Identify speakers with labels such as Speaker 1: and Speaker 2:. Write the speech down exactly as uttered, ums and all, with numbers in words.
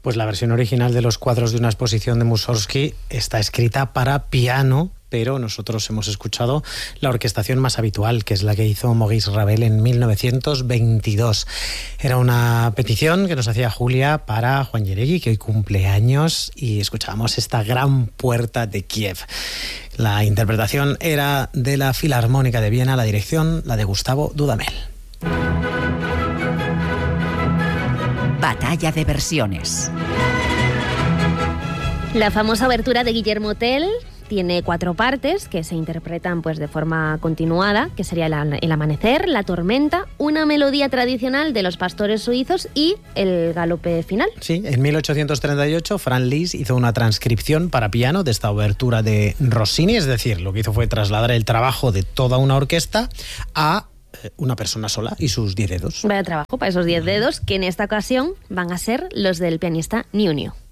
Speaker 1: Pues la versión original de los cuadros de una exposición de Mussorgsky está escrita para piano, pero nosotros hemos escuchado la orquestación más habitual, que es la que hizo Maurice Ravel en mil novecientos veintidós. Era una petición que nos hacía Julia para Juan Jáuregui, que hoy cumple años, y escuchábamos esta gran puerta de Kiev. La interpretación era de la Filarmónica de Viena, la dirección la de Gustavo Dudamel.
Speaker 2: Batalla de versiones.
Speaker 3: La famosa obertura de Guillermo Tell tiene cuatro partes que se interpretan pues de forma continuada, que sería el, el amanecer, la tormenta, una melodía tradicional de los pastores suizos y el galope final.
Speaker 1: Sí, en mil ochocientos treinta y ocho Franz Liszt hizo una transcripción para piano de esta obertura de Rossini, es decir, lo que hizo fue trasladar el trabajo de toda una orquesta a una persona sola y sus diez dedos.
Speaker 3: Vaya trabajo para esos diez dedos, que en esta ocasión van a ser los del pianista Niu Niu.